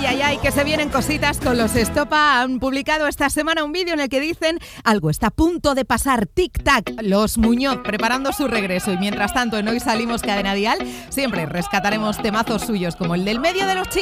ay, ay, que se vienen cositas con los Estopa. Han publicado esta semana un vídeo en el que dicen algo está a punto de pasar, tic-tac, los Muñoz preparando su regreso. Y mientras tanto, en Hoy Salimos Cadena Dial, siempre rescataremos temazos suyos como el del medio de los chicos.